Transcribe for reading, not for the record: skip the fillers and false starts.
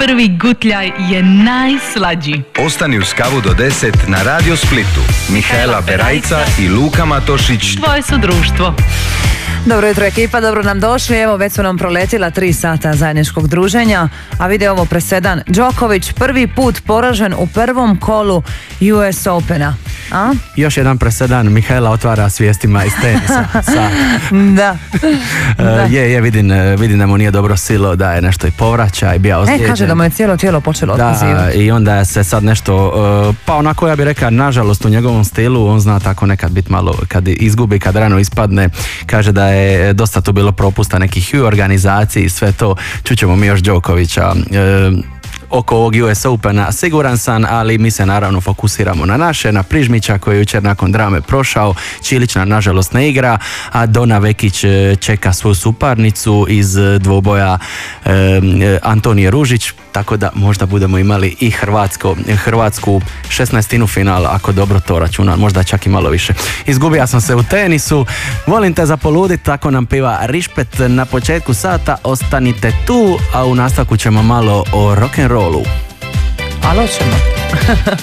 prvi gutljaj je najslađi. Ostani uz kavu do 10 na Radio Splitu. Mihaela Berajca i Luka Matošić. Tvoje su društvo. Dobro jutro ekipa, dobro nam došli. Evo već su nam proletila 3 sata zajedničkog druženja, a vidi ovo presedan. Đoković prvi put poražen u prvom kolu US Opena. A? Još jedan presedan, Mihaela otvara s vijestima iz tenisa. Da. Vidim da mu nije dobro silo, da je nešto i povraća i bio ozlijeđen. Kaže da mu je cijelo tijelo počelo otkazivati. I onda se sad nešto, pa onako ja bih rekao, nažalost u njegovom stilu, on zna tako nekad biti malo, kad izgubi, kad rano ispadne, kaže da je dosta tu bilo propusta nekih i u organizaciji i sve to. Čućemo mi još Đokovića oko ovog US Opena, siguran sam, ali mi se naravno fokusiramo na naše, na Prižmića koji je jučer nakon drame prošao. Čilić nažalost ne igra, a Dona Vekić čeka svoju suparnicu iz dvoboja Antonije Ružić, tako da možda budemo imali i Hrvatsku 16. final, ako dobro to računam, možda čak i malo više. Izgubio sam se u tenisu, volim te za poludit, tako nam piva Rišpet na početku sata, ostanite tu, a u nastavku ćemo malo o rock'n'rollu. Alo ćemo.